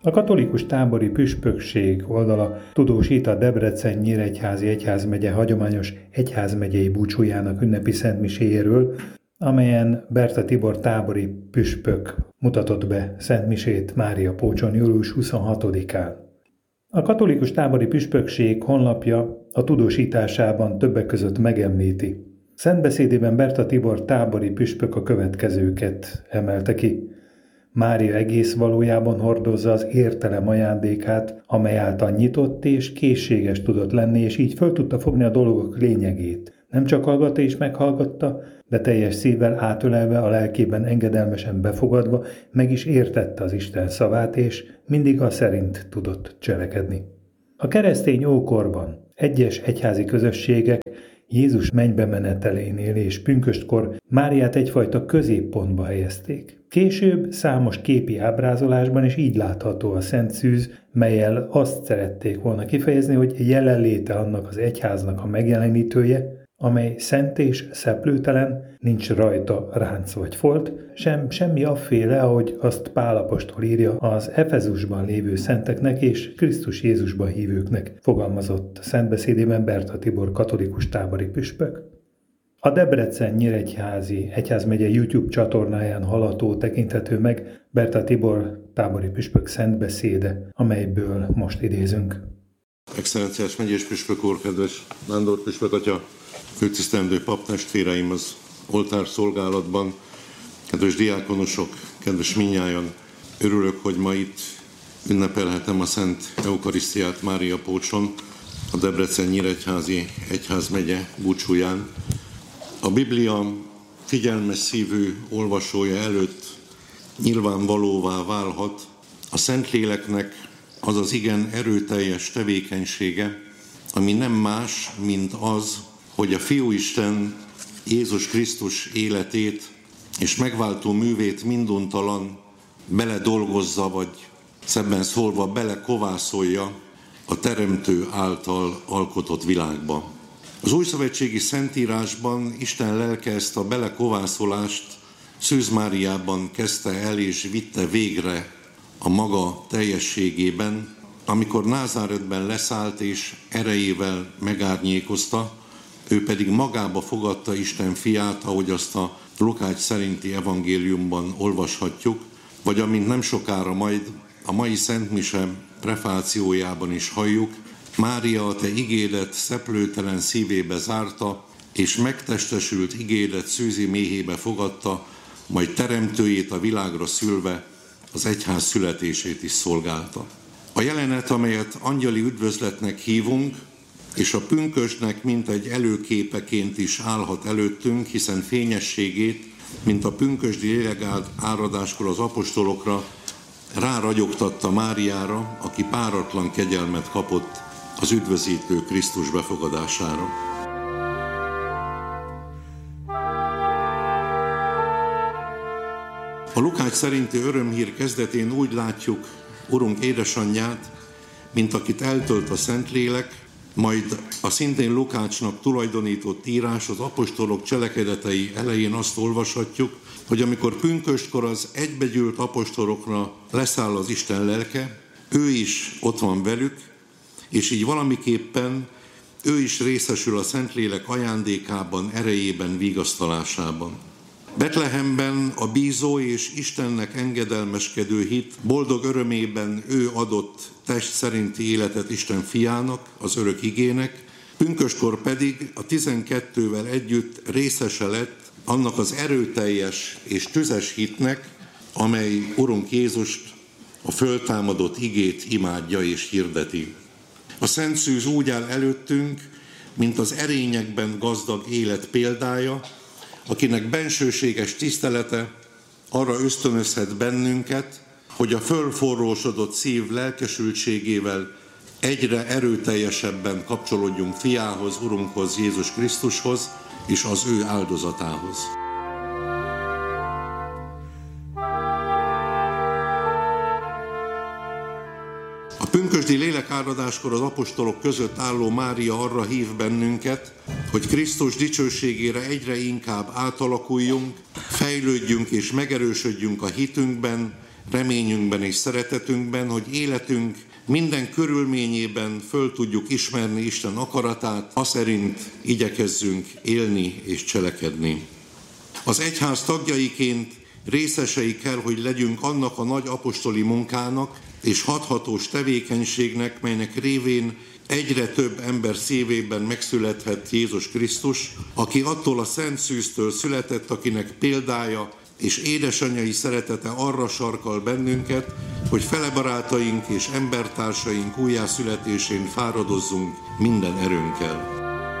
A katolikus tábori püspökség oldala tudósít a Debrecen-Nyíregyházi egyházmegye hagyományos egyházmegyei búcsújának ünnepi szentmiséjéről, amelyen Berta Tibor tábori püspök mutatott be szentmisét Máriapócson július 26-án. A katolikus tábori püspökség honlapja a tudósításában többek között megemlíti. Szentbeszédében Berta Tibor tábori püspök a következőket emelte ki. Mária egész valójában hordozza az értelem ajándékát, amely által nyitott és készséges tudott lenni, és így föl tudta fogni a dolgok lényegét. Nem csak hallgatta és meghallgatta, de teljes szívvel átölelve, a lelkében engedelmesen befogadva meg is értette az Isten szavát, és mindig az szerint tudott cselekedni. A keresztény ókorban egyes egyházi közösségek Jézus mennybe menetelénél és pünköstkor Máriát egyfajta középpontba helyezték. Később számos képi ábrázolásban is így látható a Szent Szűz, mellyel azt szerették volna kifejezni, hogy jelenléte annak az egyháznak a megjelenítője, amely szent és szeplőtelen, nincs rajta ránc vagy folt, semmi afféle, ahogy azt Pál apostol írja az Efezusban lévő szenteknek és Krisztus Jézusban hívőknek fogalmazott szentbeszédében Berta Tibor katolikus tábori püspök. A Debrecen-Nyíregyházi egyházmegye YouTube csatornáján hallható tekinthető meg Berta Tibor tábori püspök szentbeszéde, amelyből most idézünk. Excellenciás megyés püspök úr, kedves Nándor püspök atya, főtisztelendő paptestvéreim az oltárszolgálatban, kedves diákonosok, kedves minnyájan, örülök, hogy ma itt ünnepelhetem a Szent Eukarisztiát Máriapócson, a Debrecen-Nyíregyházi egyházmegye búcsúján. A Biblia figyelmes szívű olvasója előtt nyilvánvalóvá válhat a Szentléleknek az az igen erőteljes tevékenysége, ami nem más, mint az, hogy a Fiúisten Jézus Krisztus életét és megváltó művét minduntalan beledolgozza, vagy szebben szólva belekovászolja a Teremtő által alkotott világba. Az újszövetségi Szentírásban Isten lelke ezt a belekovászolást Szűz Máriában kezdte el és vitte végre a maga teljességében, amikor Názáretben leszállt és erejével megárnyékozta, ő pedig magába fogadta Isten fiát, ahogy azt a Lukács szerinti evangéliumban olvashatjuk, vagy amint nem sokára majd a mai szentmise prefációjában is halljuk, Mária a te igédet szeplőtelen szívébe zárta, és megtestesült igédet szűzi méhébe fogadta, majd teremtőjét a világra szülve az egyház születését is szolgálta. A jelenet, amelyet angyali üdvözletnek hívunk, és a pünkösdnek mintegy előképeként is állhat előttünk, hiszen fényességét, mint a pünkösdi lélegáradáskor az apostolokra, ráragyogtatta Máriára, aki páratlan kegyelmet kapott az üdvözítő Krisztus befogadására. A Lukács szerinti örömhír kezdetén úgy látjuk Urunk édesanyját, mint akit eltölt a Szentlélek, majd a szintén Lukácsnak tulajdonított írás az apostolok cselekedetei elején azt olvashatjuk, hogy amikor pünköstkor az egybegyűlt apostolokra leszáll az Isten lelke, ő is ott van velük, és így valamiképpen ő is részesül a Szentlélek ajándékában, erejében, vigasztalásában. Betlehemben a bízó és Istennek engedelmeskedő hit boldog örömében ő adott test szerinti életet Isten fiának, az örök igének, pünköstkor pedig a 12-vel együtt részese lett annak az erőteljes és tüzes hitnek, amely Urunk Jézust, a föltámadott igét imádja és hirdeti. A Szent Szűz úgy áll előttünk, mint az erényekben gazdag élet példája, akinek bensőséges tisztelete arra ösztönözhet bennünket, hogy a fölforrósodott szív lelkesültségével egyre erőteljesebben kapcsolódjunk fiához, Urunkhoz, Jézus Krisztushoz és az ő áldozatához. A pünkösdi lélekáradáskor az apostolok között álló Mária arra hív bennünket, hogy Krisztus dicsőségére egyre inkább átalakuljunk, fejlődjünk és megerősödjünk a hitünkben, reményünkben és szeretetünkben, hogy életünk minden körülményében föl tudjuk ismerni Isten akaratát, aszerint igyekezzünk élni és cselekedni. Az egyház tagjaiként részesei kell, hogy legyünk annak a nagy apostoli munkának és hathatós tevékenységnek, melynek révén egyre több ember szívében megszülethet Jézus Krisztus, aki attól a Szent Szűztől született, akinek példája és édesanyjai szeretete arra sarkal bennünket, hogy felebarátaink és embertársaink újjászületésén fáradozzunk minden erőnkkel.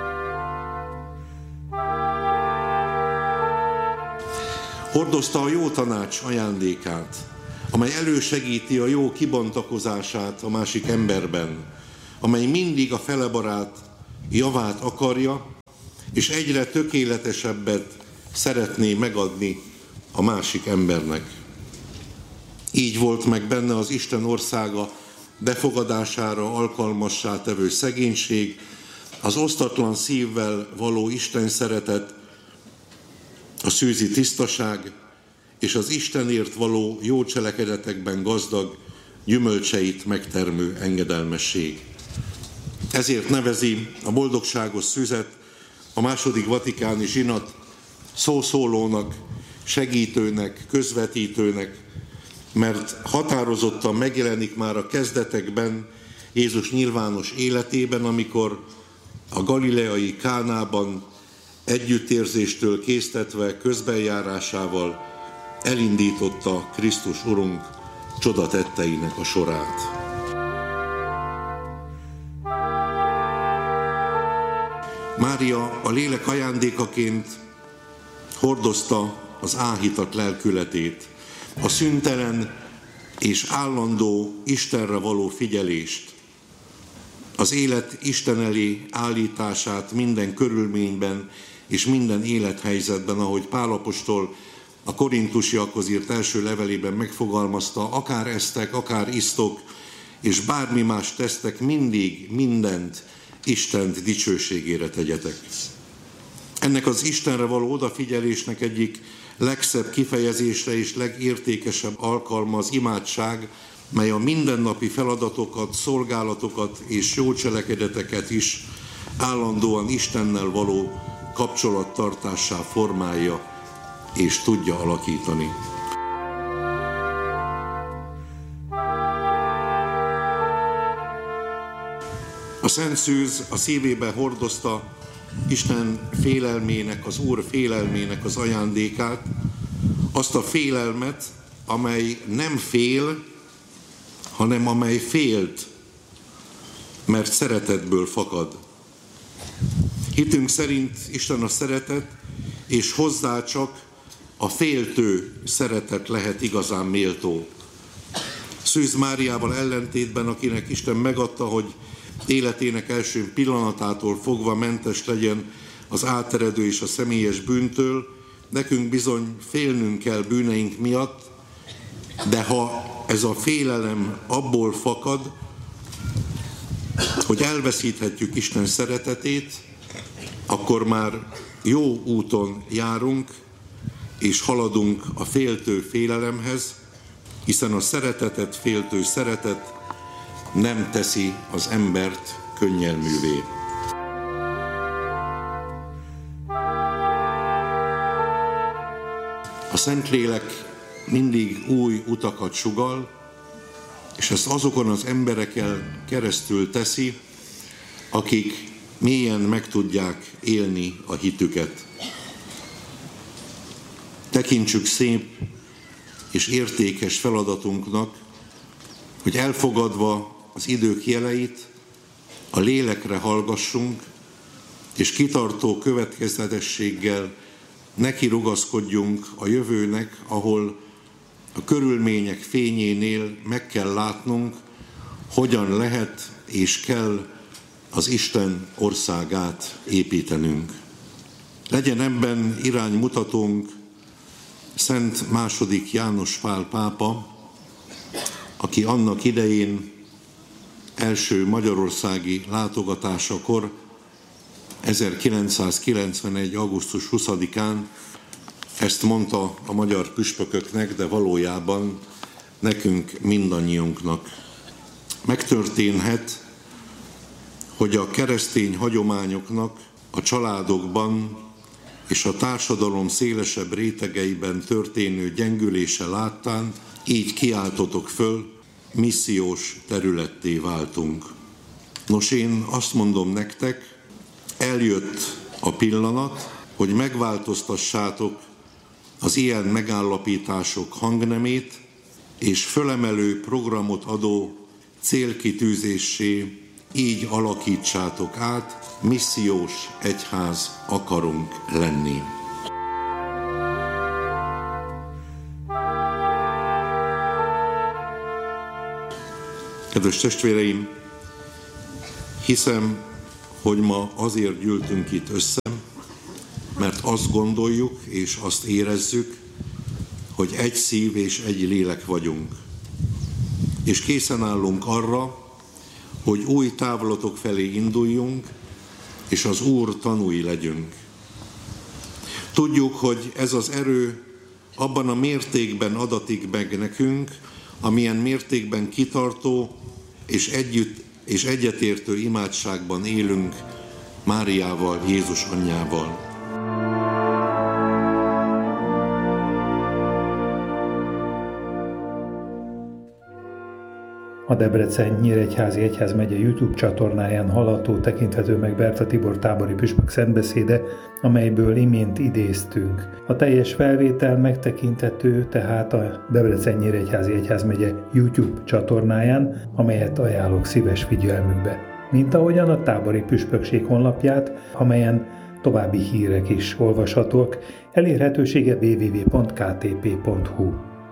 Hordozta a jó tanács ajándékát, amely elősegíti a jó kibontakozását a másik emberben, amely mindig a felebarát javát akarja, és egyre tökéletesebbet szeretné megadni a másik embernek. Így volt meg benne az Isten országa befogadására alkalmassá tevő szegénység, az osztatlan szívvel való Isten szeretet, a szűzi tisztaság és az Istenért való jó cselekedetekben gazdag, gyümölcseit megtermő engedelmesség. Ezért nevezi a boldogságos szüzet a második vatikáni zsinat szószólónak, segítőnek, közvetítőnek, mert határozottan megjelenik már a kezdetekben Jézus nyilvános életében, amikor a galileai Kánában együttérzéstől késztetve közbenjárásával elindította Krisztus Urunk csodatetteinek a sorát. Mária a lélek ajándékaként hordozta az áhítat lelkületét, a szüntelen és állandó Istenre való figyelést, az élet Isten elé állítását minden körülményben és minden élethelyzetben, ahogy Pál apostol a korintusiakhoz írt első levelében megfogalmazta, akár esztek, akár isztok, és bármi más tesztek, mindig mindent Isten dicsőségére tegyetek. Ennek az Istenre való odafigyelésnek egyik legszebb kifejezésre és legértékesebb alkalma az imádság, mely a mindennapi feladatokat, szolgálatokat és jó cselekedeteket is állandóan Istennel való kapcsolattartássá formálja és tudja alakítani. A Szent Szűz a szívében hordozta Isten félelmének, az Úr félelmének az ajándékát, azt a félelmet, amely nem fél, hanem amely félt, mert szeretetből fakad. Hitünk szerint Isten a szeretet, és hozzá csak a féltő szeretet lehet igazán méltó. Szűz Máriával ellentétben, akinek Isten megadta, hogy életének első pillanatától fogva mentes legyen az áteredő és a személyes bűntől, nekünk bizony félnünk kell bűneink miatt, de ha ez a félelem abból fakad, hogy elveszíthetjük Isten szeretetét, akkor már jó úton járunk, és haladunk a féltő félelemhez, hiszen a szeretetet féltő szeretet nem teszi az embert könnyelművé. A Szentlélek mindig új utakat sugall, és ezt azokon az embereken keresztül teszi, akik mélyen meg tudják élni a hitüket. Tekintsük szép és értékes feladatunknak, hogy elfogadva az idők jeleit, a lélekre hallgassunk, és kitartó következetességgel neki rugaszkodjunk a jövőnek, ahol a körülmények fényénél meg kell látnunk, hogyan lehet és kell az Isten országát építenünk. Legyen ebben iránymutatónk Szent II. János Pál pápa, aki annak idején első magyarországi látogatásakor 1991. augusztus 20-án ezt mondta a magyar püspököknek, de valójában nekünk mindannyiunknak. Megtörténhet, hogy a keresztény hagyományoknak a családokban és a társadalom szélesebb rétegeiben történő gyengülése láttán így kiáltotok föl, missziós területté váltunk. Nos, én azt mondom nektek, eljött a pillanat, hogy megváltoztassátok az ilyen megállapítások hangnemét, és fölemelő programot adó célkitűzéssé így alakítsátok át, missziós egyház akarunk lenni. Kedves testvéreim, hiszem, hogy ma azért gyűltünk itt össze, mert azt gondoljuk és azt érezzük, hogy egy szív és egy lélek vagyunk. És készen állunk arra, hogy új távlatok felé induljunk, és az Úr tanúi legyünk. Tudjuk, hogy ez az erő abban a mértékben adatik meg nekünk, amilyen mértékben kitartó és egyetértő imádságban élünk Máriával, Jézus anyjával. A Debrecen-Nyíregyházi Egyházmegye YouTube csatornáján hallható, tekinthető meg Berta Tibor tábori püspök szentbeszéde, amelyből imént idéztünk. A teljes felvétel megtekinthető tehát a Debrecen-Nyíregyházi Egyházmegye YouTube csatornáján, amelyet ajánlok szíves figyelmükbe. Mint ahogyan a tábori püspökség honlapját, amelyen további hírek is olvashatók, elérhetősége www.ktp.hu.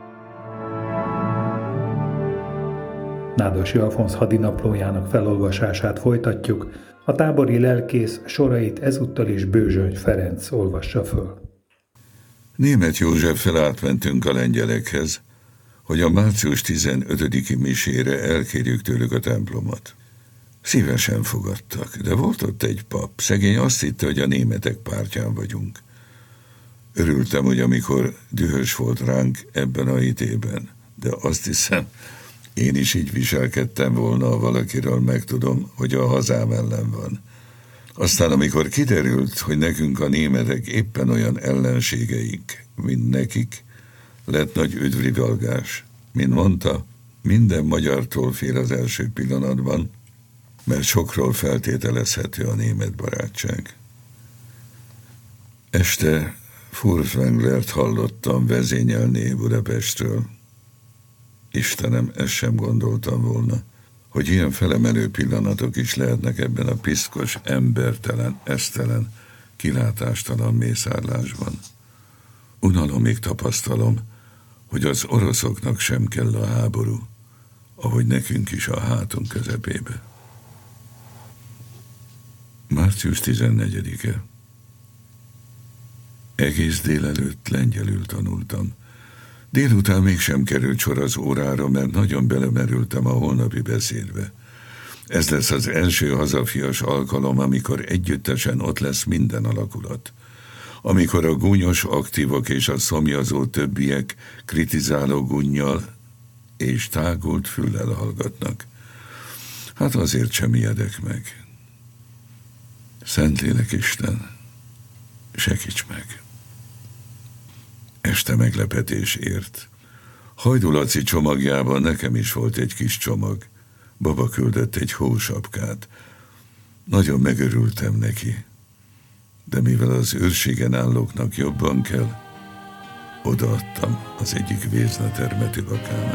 Nádas Alfonz hadinaplójának felolvasását folytatjuk, a tábori lelkész sorait ezúttal is Bőzsöny Ferenc olvassa föl. Németh Józseffel átmentünk a lengyelekhez, hogy a március 15. misére elkérjük tőlük a templomot. Szívesen fogadtak, de volt ott egy pap, szegény azt hitte, hogy a németek pártján vagyunk. Örültem, hogy amikor dühös volt ránk ebben a hitében, de azt hiszem, én is így viselkedtem volna, ha valakiről megtudom, hogy a hazám ellen van. Aztán, amikor kiderült, hogy nekünk a németek éppen olyan ellenségeik, mint nekik, lett nagy üdvrivalgás. Mint mondta, minden magyartól fél az első pillanatban, mert sokról feltételezhető a német barátság. Este Furtwänglert hallottam vezényelni Budapestről. Istenem, ezt sem gondoltam volna, hogy ilyen felemelő pillanatok is lehetnek ebben a piszkos, embertelen, esztelen, kilátástalan mészárlásban. Unalomig tapasztalom, hogy az oroszoknak sem kell a háború, ahogy nekünk is a hátunk közepébe. Március 14-e. Egész délelőtt lengyelül tanultam. Délután mégsem került sor az órára, mert nagyon belemerültem a holnapi beszédbe. Ez lesz az első hazafias alkalom, amikor együttesen ott lesz minden alakulat. Amikor a gúnyos aktívok és a szomjazó többiek kritizáló gúnnyal és tágult füllel hallgatnak. Hát azért sem ijedek meg. Szentlélek Isten, segíts meg! Este meglepetés ért. Hajdú Laci csomagjában nekem is volt egy kis csomag. Baba küldött egy hósapkát. Nagyon megörültem neki. De mivel az őrségen állóknak jobban kell, odaadtam az egyik véznatermetű bakának.